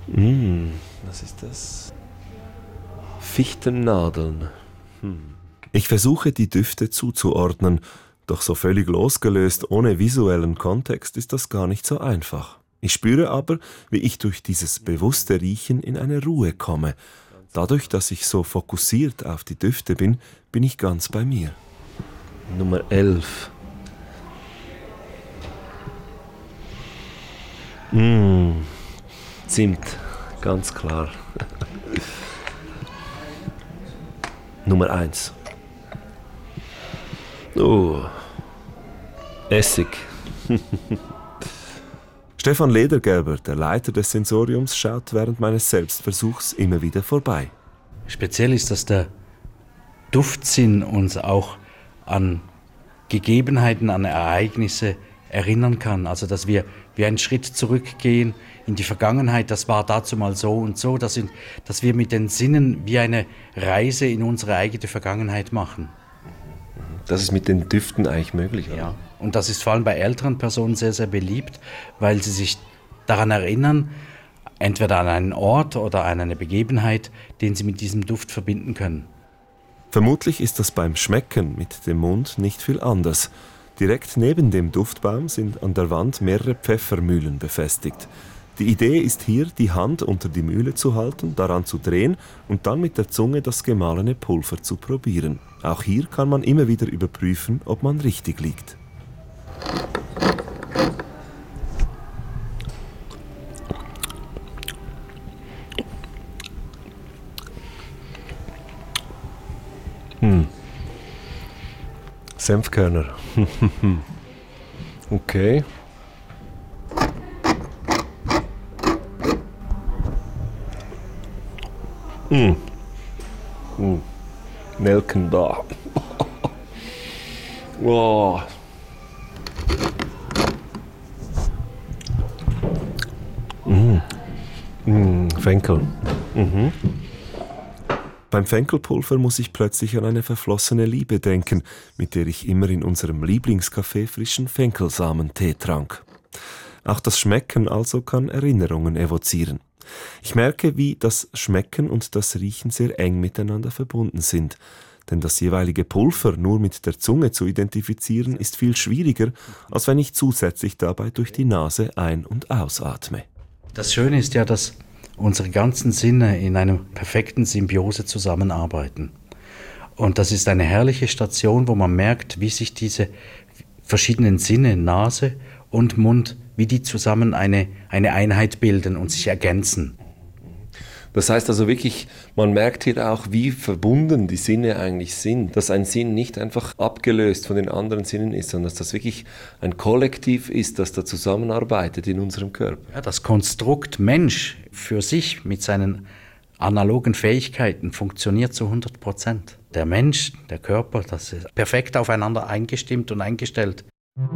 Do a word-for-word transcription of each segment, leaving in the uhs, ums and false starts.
Mm, was ist das? Fichtennadeln. Hm. Ich versuche, die Düfte zuzuordnen, doch so völlig losgelöst, ohne visuellen Kontext, ist das gar nicht so einfach. Ich spüre aber, wie ich durch dieses bewusste Riechen in eine Ruhe komme. Dadurch, dass ich so fokussiert auf die Düfte bin, bin ich ganz bei mir. Nummer elf. Mmh. Zimt, ganz klar. Nummer eins. Oh. Essig. Stefan Ledergerber, der Leiter des Sensoriums, schaut während meines Selbstversuchs immer wieder vorbei. Speziell ist, dass der Duftsinn uns auch an Gegebenheiten, an Ereignisse erinnern kann. Also dass wir wie einen Schritt zurückgehen in die Vergangenheit, das war dazu mal so und so, dass, in, dass wir mit den Sinnen wie eine Reise in unsere eigene Vergangenheit machen. Das ist mit den Düften eigentlich möglich, oder? Ja, und das ist vor allem bei älteren Personen sehr, sehr beliebt, weil sie sich daran erinnern, entweder an einen Ort oder an eine Begebenheit, den sie mit diesem Duft verbinden können. Vermutlich ist das beim Schmecken mit dem Mund nicht viel anders. Direkt neben dem Duftbaum sind an der Wand mehrere Pfeffermühlen befestigt. Die Idee ist hier, die Hand unter die Mühle zu halten, daran zu drehen und dann mit der Zunge das gemahlene Pulver zu probieren. Auch hier kann man immer wieder überprüfen, ob man richtig liegt. Hm. Senfkörner. Okay. Mm. Mm. Nelken da. Oh. Mm. Mm. Fenkel. Mhm. Beim Fenkelpulver muss ich plötzlich an eine verflossene Liebe denken, mit der ich immer in unserem Lieblingscafé frischen Fenkelsamenentee trank. Auch das Schmecken also kann Erinnerungen evozieren. Ich merke, wie das Schmecken und das Riechen sehr eng miteinander verbunden sind. Denn das jeweilige Pulver nur mit der Zunge zu identifizieren, ist viel schwieriger, als wenn ich zusätzlich dabei durch die Nase ein- und ausatme. Das Schöne ist ja, dass unsere ganzen Sinne in einer perfekten Symbiose zusammenarbeiten. Und das ist eine herrliche Station, wo man merkt, wie sich diese verschiedenen Sinne, Nase und Mund, wie die zusammen eine, eine Einheit bilden und sich ergänzen. Das heißt also wirklich, man merkt hier auch, wie verbunden die Sinne eigentlich sind. Dass ein Sinn nicht einfach abgelöst von den anderen Sinnen ist, sondern dass das wirklich ein Kollektiv ist, das da zusammenarbeitet in unserem Körper. Ja, das Konstrukt Mensch für sich mit seinen analogen Fähigkeiten funktioniert zu hundert Prozent. Der Mensch, der Körper, das ist perfekt aufeinander eingestimmt und eingestellt.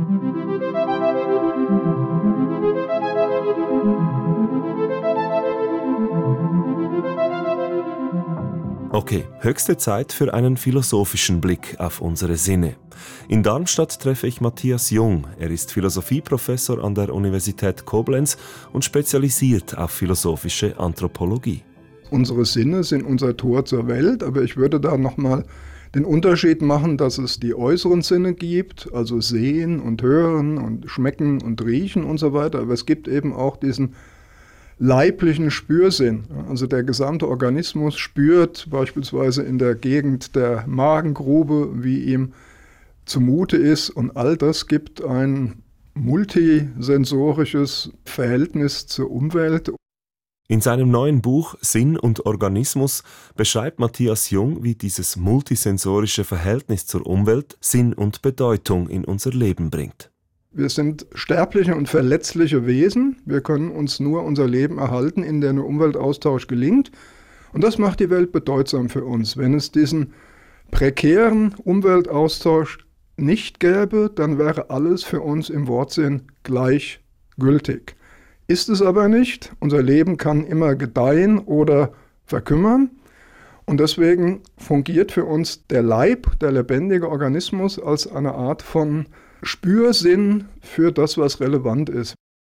Okay, höchste Zeit für einen philosophischen Blick auf unsere Sinne. In Darmstadt treffe ich Matthias Jung. Er ist Philosophieprofessor an der Universität Koblenz und spezialisiert auf philosophische Anthropologie. Unsere Sinne sind unser Tor zur Welt, aber ich würde da nochmal den Unterschied machen, dass es die äußeren Sinne gibt, also sehen und hören und schmecken und riechen und so weiter, aber es gibt eben auch diesen leiblichen Spürsinn. Also der gesamte Organismus spürt beispielsweise in der Gegend der Magengrube, wie ihm zumute ist, und all das gibt ein multisensorisches Verhältnis zur Umwelt. In seinem neuen Buch Sinn und Organismus beschreibt Matthias Jung, wie dieses multisensorische Verhältnis zur Umwelt Sinn und Bedeutung in unser Leben bringt. Wir sind sterbliche und verletzliche Wesen. Wir können uns nur unser Leben erhalten, in dem ein Umweltaustausch gelingt. Und das macht die Welt bedeutsam für uns. Wenn es diesen prekären Umweltaustausch nicht gäbe, dann wäre alles für uns im Wortsinn gleichgültig. Ist es aber nicht. Unser Leben kann immer gedeihen oder verkümmern. Und deswegen fungiert für uns der Leib, der lebendige Organismus, als eine Art von Spürsinn für das, was relevant ist.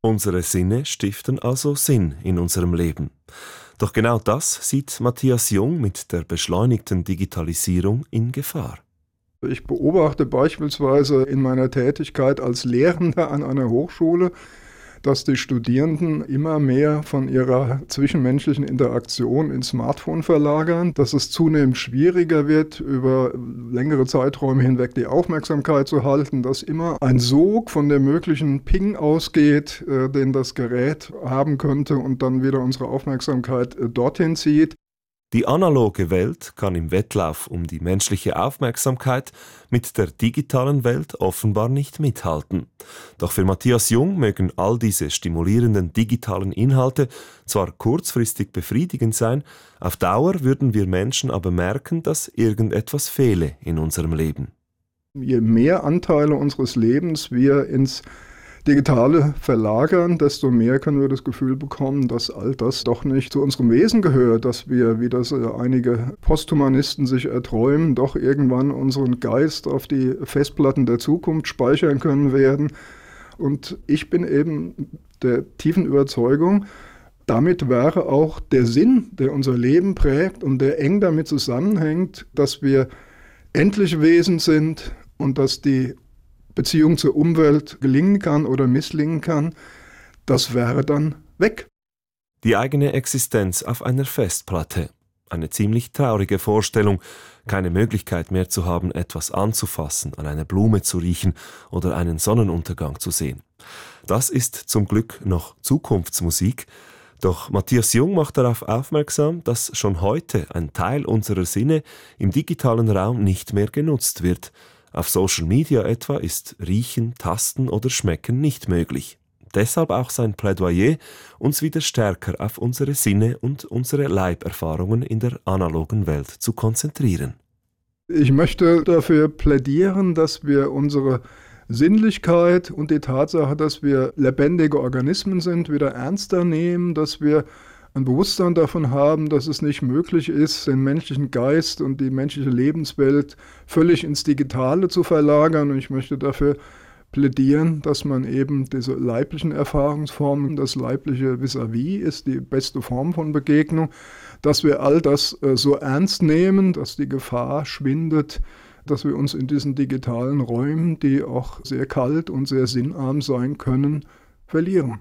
Unsere Sinne stiften also Sinn in unserem Leben. Doch genau das sieht Matthias Jung mit der beschleunigten Digitalisierung in Gefahr. Ich beobachte beispielsweise in meiner Tätigkeit als Lehrender an einer Hochschule, dass die Studierenden immer mehr von ihrer zwischenmenschlichen Interaktion ins Smartphone verlagern, dass es zunehmend schwieriger wird, über längere Zeiträume hinweg die Aufmerksamkeit zu halten, dass immer ein Sog von der möglichen Ping ausgeht, äh, den das Gerät haben könnte und dann wieder unsere Aufmerksamkeit äh, dorthin zieht. Die analoge Welt kann im Wettlauf um die menschliche Aufmerksamkeit mit der digitalen Welt offenbar nicht mithalten. Doch für Matthias Jung mögen all diese stimulierenden digitalen Inhalte zwar kurzfristig befriedigend sein, auf Dauer würden wir Menschen aber merken, dass irgendetwas fehle in unserem Leben. Je mehr Anteile unseres Lebens wir ins Digitale verlagern, desto mehr können wir das Gefühl bekommen, dass all das doch nicht zu unserem Wesen gehört, dass wir, wie das einige Posthumanisten sich erträumen, doch irgendwann unseren Geist auf die Festplatten der Zukunft speichern können werden. Und ich bin eben der tiefen Überzeugung, damit wäre auch der Sinn, der unser Leben prägt und der eng damit zusammenhängt, dass wir endliche Wesen sind und dass die Beziehung zur Umwelt gelingen kann oder misslingen kann, das wäre dann weg. Die eigene Existenz auf einer Festplatte. Eine ziemlich traurige Vorstellung, keine Möglichkeit mehr zu haben, etwas anzufassen, an einer Blume zu riechen oder einen Sonnenuntergang zu sehen. Das ist zum Glück noch Zukunftsmusik, doch Matthias Jung macht darauf aufmerksam, dass schon heute ein Teil unserer Sinne im digitalen Raum nicht mehr genutzt wird. Auf Social Media etwa ist Riechen, Tasten oder Schmecken nicht möglich. Deshalb auch sein Plädoyer, uns wieder stärker auf unsere Sinne und unsere Leiberfahrungen in der analogen Welt zu konzentrieren. Ich möchte dafür plädieren, dass wir unsere Sinnlichkeit und die Tatsache, dass wir lebendige Organismen sind, wieder ernster nehmen, dass wir ein Bewusstsein davon haben, dass es nicht möglich ist, den menschlichen Geist und die menschliche Lebenswelt völlig ins Digitale zu verlagern. Und ich möchte dafür plädieren, dass man eben diese leiblichen Erfahrungsformen, das leibliche Vis-à-vis ist die beste Form von Begegnung, dass wir all das äh, so ernst nehmen, dass die Gefahr schwindet, dass wir uns in diesen digitalen Räumen, die auch sehr kalt und sehr sinnarm sein können, verlieren.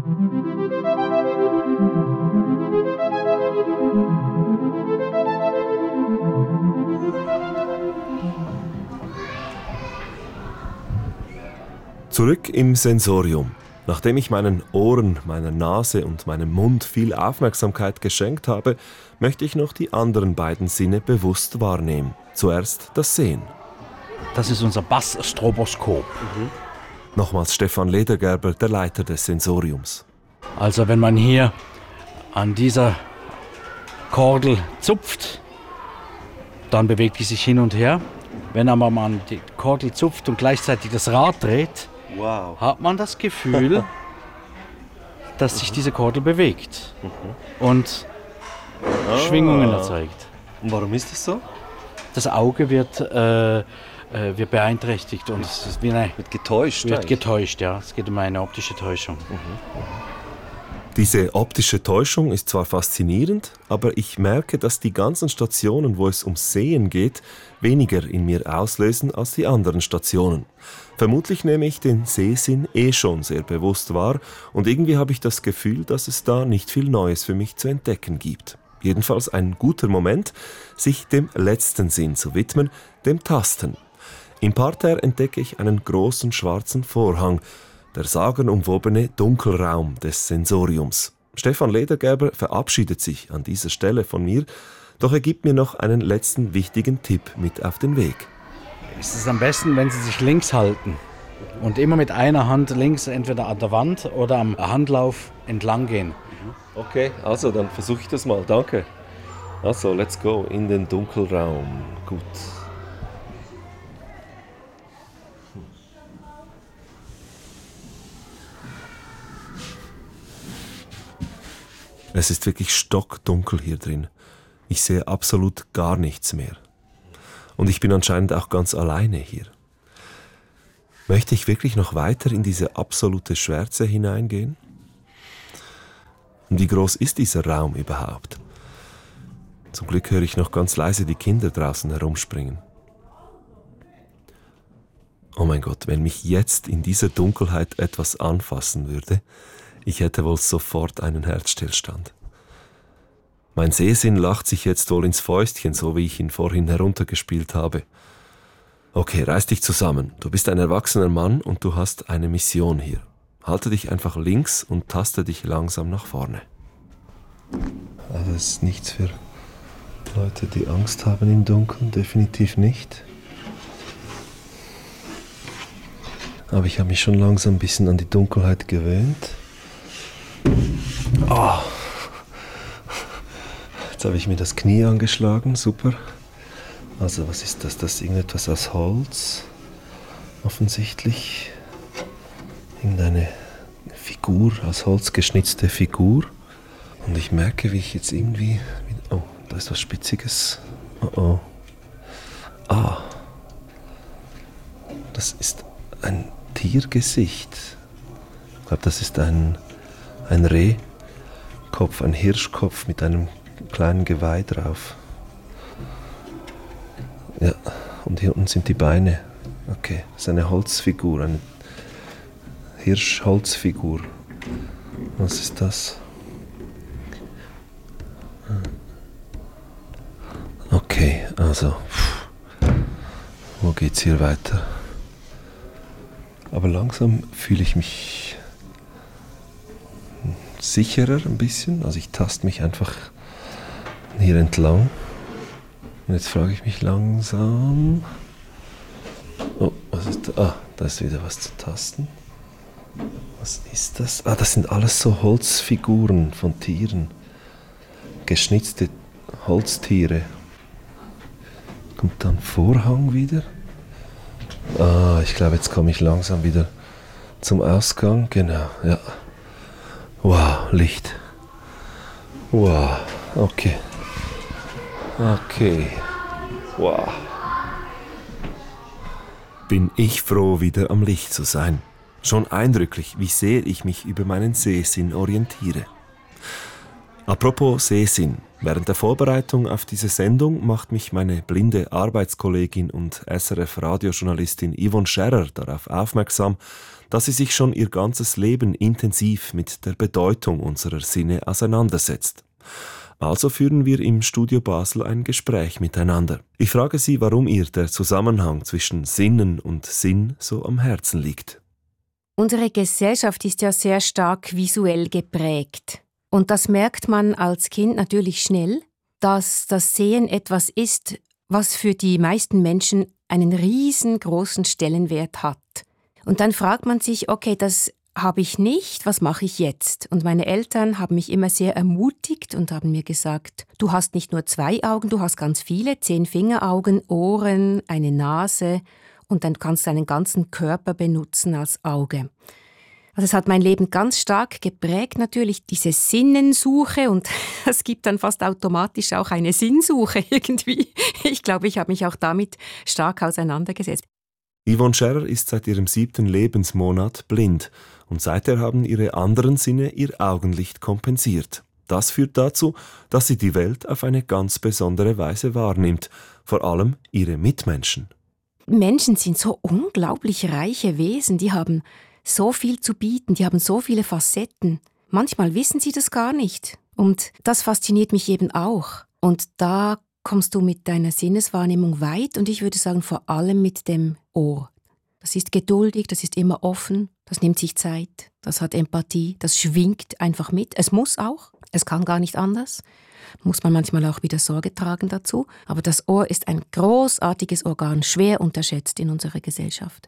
Zurück im Sensorium. Nachdem ich meinen Ohren, meiner Nase und meinem Mund viel Aufmerksamkeit geschenkt habe, möchte ich noch die anderen beiden Sinne bewusst wahrnehmen. Zuerst das Sehen. Das ist unser Bass-Stroboskop. Mhm. Nochmals Stefan Ledergerber, der Leiter des Sensoriums. Also wenn man hier an dieser Kordel zupft, dann bewegt die sich hin und her. Wenn aber man die Kordel zupft und gleichzeitig das Rad dreht, wow, hat man das Gefühl, dass sich diese Kordel bewegt mhm. und ah. Schwingungen erzeugt. Und warum ist das so? Das Auge wird, äh, äh, wird beeinträchtigt und es ist wie eine, wird getäuscht. Wird getäuscht, ja. Es geht um eine optische Täuschung. Mhm. Diese optische Täuschung ist zwar faszinierend, aber ich merke, dass die ganzen Stationen, wo es ums Sehen geht, weniger in mir auslösen als die anderen Stationen. Vermutlich nehme ich den Sehsinn eh schon sehr bewusst wahr und irgendwie habe ich das Gefühl, dass es da nicht viel Neues für mich zu entdecken gibt. Jedenfalls ein guter Moment, sich dem letzten Sinn zu widmen, dem Tasten. Im Parterre entdecke ich einen großen schwarzen Vorhang, der sagenumwobene Dunkelraum des Sensoriums. Stefan Ledergerber verabschiedet sich an dieser Stelle von mir, doch er gibt mir noch einen letzten wichtigen Tipp mit auf den Weg. Es ist am besten, wenn Sie sich links halten und immer mit einer Hand links entweder an der Wand oder am Handlauf entlang gehen. Okay, also dann versuche ich das mal, danke. Also, let's go in den Dunkelraum. Gut. Es ist wirklich stockdunkel hier drin. Ich sehe absolut gar nichts mehr. Und ich bin anscheinend auch ganz alleine hier. Möchte ich wirklich noch weiter in diese absolute Schwärze hineingehen? Und wie groß ist dieser Raum überhaupt? Zum Glück höre ich noch ganz leise die Kinder draußen herumspringen. Oh mein Gott, wenn mich jetzt in dieser Dunkelheit etwas anfassen würde, ich hätte wohl sofort einen Herzstillstand. Mein Sehsinn lacht sich jetzt wohl ins Fäustchen, so wie ich ihn vorhin heruntergespielt habe. Okay, reiß dich zusammen. Du bist ein erwachsener Mann und du hast eine Mission hier. Halte dich einfach links und taste dich langsam nach vorne. Also das ist nichts für Leute, die Angst haben im Dunkeln, definitiv nicht. Aber ich habe mich schon langsam ein bisschen an die Dunkelheit gewöhnt. Oh. Jetzt habe ich mir das Knie angeschlagen, super. Also was ist das? Das ist irgendetwas aus Holz, offensichtlich. Irgendeine Figur, aus Holz geschnitzte Figur. Und ich merke, wie ich jetzt irgendwie... Oh, da ist was Spitziges. Oh oh. Ah. Das ist ein Tiergesicht. Ich glaube, das ist ein, ein Rehkopf, ein Hirschkopf mit einem kleinen Geweih drauf. Ja, und hier unten sind die Beine. Okay, das ist eine Holzfigur, eine Hirschholzfigur. Was ist das? Okay, also, wo geht's hier weiter? Aber langsam fühle ich mich sicherer ein bisschen. Also ich taste mich einfach hier entlang. Und jetzt frage ich mich langsam... Oh, was ist da? Ah, da ist wieder was zu tasten. Was ist das? Ah, das sind alles so Holzfiguren von Tieren. Geschnitzte Holztiere. Kommt dann Vorhang wieder? Ah, ich glaube, jetzt komme ich langsam wieder zum Ausgang. Genau, ja. Wow, Licht. Wow, okay. Okay. Wow. Bin ich froh, wieder am Licht zu sein. Schon eindrücklich, wie sehr ich mich über meinen Sehsinn orientiere. Apropos Sehsinn. Während der Vorbereitung auf diese Sendung macht mich meine blinde Arbeitskollegin und S R F-Radiojournalistin Yvonne Scherrer darauf aufmerksam, dass sie sich schon ihr ganzes Leben intensiv mit der Bedeutung unserer Sinne auseinandersetzt. Also führen wir im Studio Basel ein Gespräch miteinander. Ich frage sie, warum ihr der Zusammenhang zwischen Sinnen und Sinn so am Herzen liegt. Unsere Gesellschaft ist ja sehr stark visuell geprägt. Und das merkt man als Kind natürlich schnell, dass das Sehen etwas ist, was für die meisten Menschen einen riesengroßen Stellenwert hat. Und dann fragt man sich, okay, das habe ich nicht, was mache ich jetzt? Und meine Eltern haben mich immer sehr ermutigt und haben mir gesagt, du hast nicht nur zwei Augen, du hast ganz viele, zehn Fingeraugen, Ohren, eine Nase und dann kannst du deinen ganzen Körper benutzen als Auge. Also es hat mein Leben ganz stark geprägt, natürlich diese Sinnensuche und es gibt dann fast automatisch auch eine Sinnsuche irgendwie. Ich glaube, ich habe mich auch damit stark auseinandergesetzt. Yvonne Scherrer ist seit ihrem siebten Lebensmonat blind und seither haben ihre anderen Sinne ihr Augenlicht kompensiert. Das führt dazu, dass sie die Welt auf eine ganz besondere Weise wahrnimmt, vor allem ihre Mitmenschen. Menschen sind so unglaublich reiche Wesen, die haben so viel zu bieten, die haben so viele Facetten. Manchmal wissen sie das gar nicht. Und das fasziniert mich eben auch. Und da kommst du mit deiner Sinneswahrnehmung weit und ich würde sagen vor allem mit dem Ohr. Das ist geduldig, das ist immer offen, das nimmt sich Zeit, das hat Empathie, das schwingt einfach mit. Es muss auch, es kann gar nicht anders. Muss man manchmal auch wieder Sorge tragen dazu. Aber das Ohr ist ein großartiges Organ, schwer unterschätzt in unserer Gesellschaft.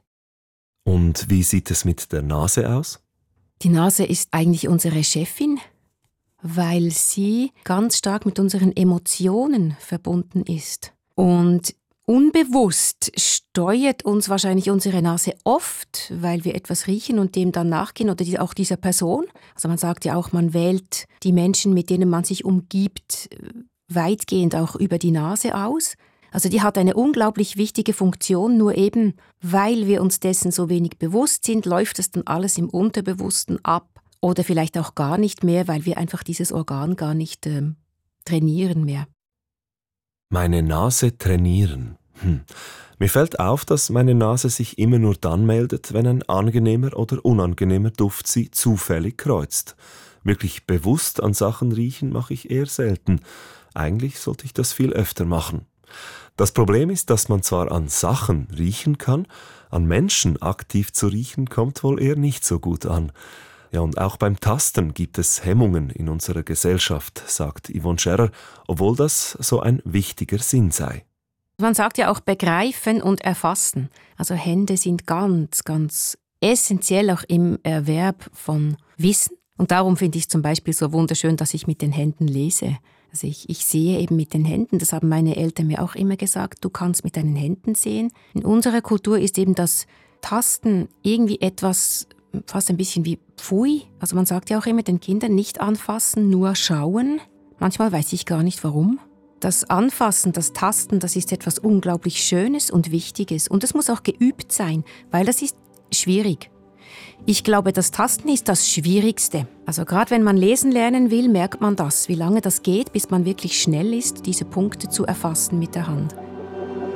Und wie sieht es mit der Nase aus? Die Nase ist eigentlich unsere Chefin, weil sie ganz stark mit unseren Emotionen verbunden ist. Und unbewusst steuert uns wahrscheinlich unsere Nase oft, weil wir etwas riechen und dem dann nachgehen oder auch dieser Person. Also man sagt ja auch, man wählt die Menschen, mit denen man sich umgibt, weitgehend auch über die Nase aus. Also die hat eine unglaublich wichtige Funktion, nur eben, weil wir uns dessen so wenig bewusst sind, läuft es dann alles im Unterbewussten ab oder vielleicht auch gar nicht mehr, weil wir einfach dieses Organ gar nicht ähm, trainieren mehr. Meine Nase trainieren. Hm. Mir fällt auf, dass meine Nase sich immer nur dann meldet, wenn ein angenehmer oder unangenehmer Duft sie zufällig kreuzt. Wirklich bewusst an Sachen riechen mache ich eher selten. Eigentlich sollte ich das viel öfter machen. Das Problem ist, dass man zwar an Sachen riechen kann, an Menschen aktiv zu riechen kommt wohl eher nicht so gut an. Ja, und auch beim Tasten gibt es Hemmungen in unserer Gesellschaft, sagt Yvonne Scherrer, obwohl das so ein wichtiger Sinn sei. Man sagt ja auch begreifen und erfassen. Also Hände sind ganz, ganz essentiell auch im Erwerb von Wissen. Und darum finde ich es zum Beispiel so wunderschön, dass ich mit den Händen lese. Also ich, ich sehe eben mit den Händen, das haben meine Eltern mir auch immer gesagt, du kannst mit deinen Händen sehen. In unserer Kultur ist eben das Tasten irgendwie etwas, fast ein bisschen wie Pfui. Also man sagt ja auch immer den Kindern nicht anfassen, nur schauen. Manchmal weiß ich gar nicht warum. Das Anfassen, das Tasten, das ist etwas unglaublich Schönes und Wichtiges. Und es muss auch geübt sein, weil das ist schwierig. Ich glaube, das Tasten ist das Schwierigste. Also gerade wenn man lesen lernen will, merkt man das, wie lange das geht, bis man wirklich schnell ist, diese Punkte zu erfassen mit der Hand.